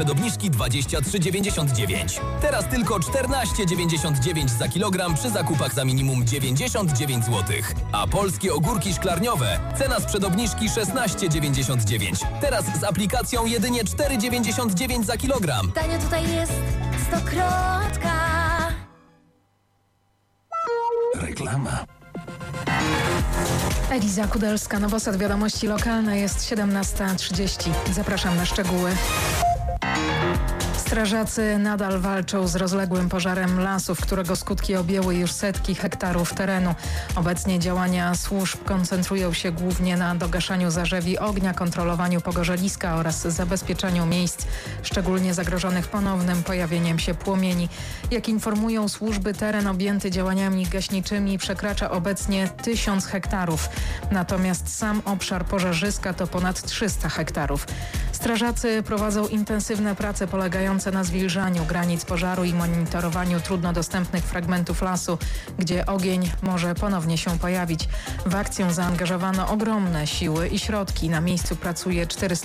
Obniżki 23,99. Teraz tylko 14,99 za kilogram przy zakupach za minimum 99 zł. A polskie ogórki szklarniowe cena sprzed obniżki 16,99. Teraz z aplikacją jedynie 4,99 za kilogram. Tanio tutaj jest Stokrotka. Reklama. Eliza Kudelska, Nowosadł, wiadomości lokalne, jest 17:30. Zapraszam na szczegóły. Strażacy nadal walczą z rozległym pożarem lasów, którego skutki objęły już setki hektarów terenu. Obecnie działania służb koncentrują się głównie na dogaszaniu zarzewi ognia, kontrolowaniu pogorzeliska oraz zabezpieczaniu miejsc szczególnie zagrożonych ponownym pojawieniem się płomieni. Jak informują służby, teren objęty działaniami gaśniczymi przekracza obecnie 1000 hektarów. Natomiast sam obszar pożarzyska to ponad 300 hektarów. Strażacy prowadzą intensywne prace polegające na zwilżaniu granic pożaru i monitorowaniu trudno dostępnych fragmentów lasu, gdzie ogień może ponownie się pojawić. W akcję zaangażowano ogromne siły i środki. Na miejscu pracuje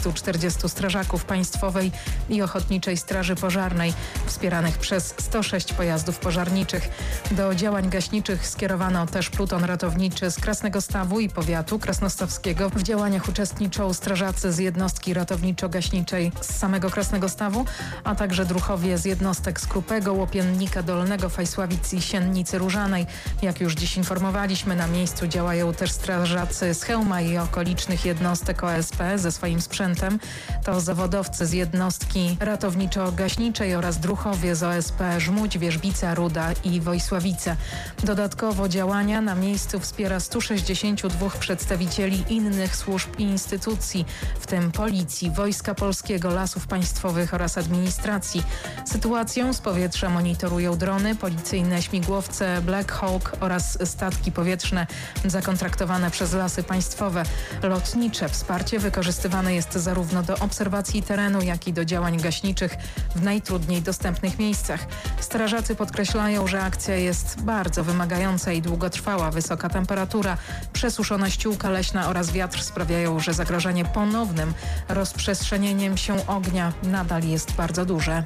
440 strażaków Państwowej i Ochotniczej Straży Pożarnej, wspieranych przez 106 pojazdów pożarniczych. Do działań gaśniczych skierowano też pluton ratowniczy z Krasnego Stawu i powiatu krasnostawskiego. W działaniach uczestniczą strażacy z jednostki ratowniczo-gaśniczej z samego Krasnego Stawu, a także druhowie z jednostek z Krupego, Łopiennika Dolnego, Fajsławic i Siennicy Różanej. Jak już dziś informowaliśmy, na miejscu działają też strażacy z Chełma i okolicznych jednostek OSP ze swoim sprzętem. To zawodowcy z jednostki ratowniczo-gaśniczej oraz druhowie z OSP Żmudź, Wierzbica, Ruda i Wojsławice. Dodatkowo działania na miejscu wspiera 162 przedstawicieli innych służb i instytucji, w tym Policji, Wojska Polskiego, Lasów Państwowych oraz administracji. Sytuację z powietrza monitorują drony, policyjne śmigłowce Black Hawk oraz statki powietrzne zakontraktowane przez Lasy Państwowe. Lotnicze wsparcie wykorzystywane jest zarówno do obserwacji terenu, jak i do działań gaśniczych w najtrudniej dostępnych miejscach. Strażacy podkreślają, że akcja jest bardzo wymagająca i długotrwała. Wysoka temperatura, przesuszona ściółka leśna oraz wiatr sprawiają, że zagrożenie ponownym rozprzestrzenieniem się ognia nadal jest bardzo duże.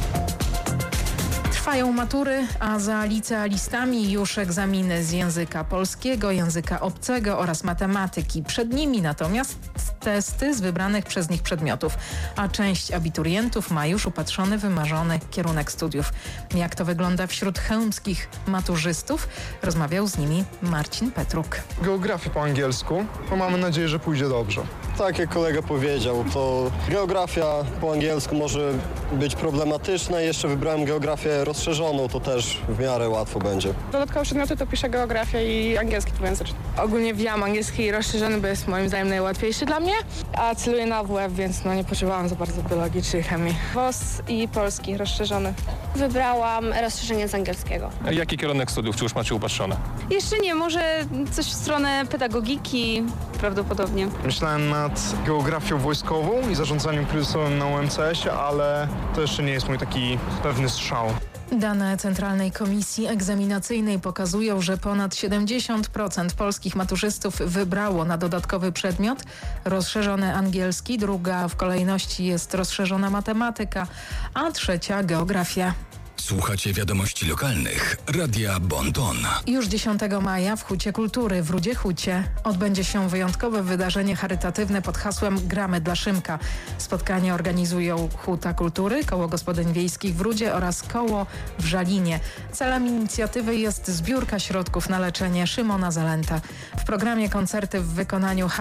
Trwają matury, a za licealistami już egzaminy z języka polskiego, języka obcego oraz matematyki. Przed nimi natomiast testy z wybranych przez nich przedmiotów, a część abiturientów ma już upatrzony, wymarzony kierunek studiów. Jak to wygląda wśród chełmskich maturzystów? Rozmawiał z nimi Marcin Petruk. Geografię po angielsku, mamy nadzieję, że pójdzie dobrze. Tak jak kolega powiedział, to geografia po angielsku może być problematyczna. Jeszcze wybrałem geografię rozszerzoną, to też w miarę łatwo będzie. Dodatkowe przedmioty to piszę geografię i angielski dwujęzyczny. Ogólnie wziąłam angielski rozszerzony, bo jest moim zdaniem najłatwiejszy dla mnie, a celuję na WF, więc nie potrzebowałam za bardzo biologii czy chemii. WOS i polski rozszerzony. Wybrałam rozszerzenie z angielskiego. A jaki kierunek studiów, czy już macie upatrzone? Jeszcze nie, może coś w stronę pedagogiki prawdopodobnie. Myślałem nad geografią wojskową i zarządzaniem kryzysowym na UMCS-ie, ale to jeszcze nie jest mój taki pewny strzał. Dane Centralnej Komisji Egzaminacyjnej pokazują, że ponad 70% polskich maturzystów wybrało na dodatkowy przedmiot rozszerzony angielski, druga w kolejności jest rozszerzona matematyka, a trzecia geografia. Słuchacie wiadomości lokalnych Radia Bon Ton. Już 10 maja w Hucie Kultury w Rudzie Hucie odbędzie się wyjątkowe wydarzenie charytatywne pod hasłem Gramy dla Szymka. Spotkanie organizują Huta Kultury, Koło Gospodyń Wiejskich w Rudzie oraz Koło w Żalinie. Celem inicjatywy jest zbiórka środków na leczenie Szymona Zalęta. W programie koncerty w wykonaniu